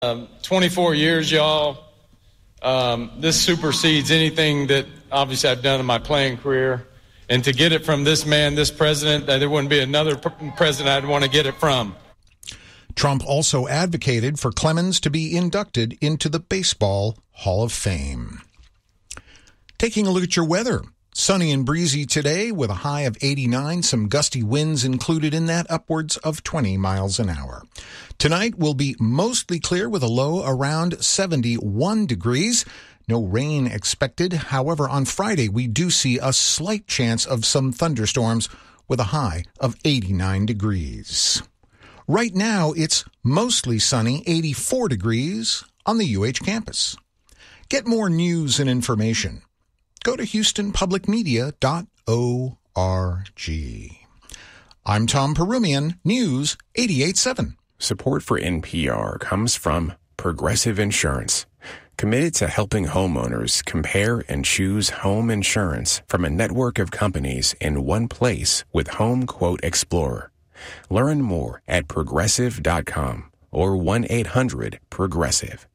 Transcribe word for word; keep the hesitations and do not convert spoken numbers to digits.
Um, twenty-four years, y'all. Um, this supersedes anything that obviously I've done in my playing career. And to get it from this man, this president, there wouldn't be another president I'd want to get it from. Trump also advocated for Clemens to be inducted into the Baseball Hall of Fame. Taking a look at your weather. Sunny and breezy today with a high of eighty-nine, some gusty winds included in that, upwards of twenty miles an hour. Tonight will be mostly clear with a low around seventy-one degrees. No rain expected. However, on Friday, we do see a slight chance of some thunderstorms with a high of eighty-nine degrees. Right now, it's mostly sunny, eighty-four degrees on the U H campus. Get more news and information. Go to houston public media dot org. I'm Tom Perumian, News eighty-eight seven. Support for N P R comes from Progressive Insurance, committed to helping homeowners compare and choose home insurance from a network of companies in one place with Home Quote Explorer. Learn more at progressive dot com or one eight hundred progressive.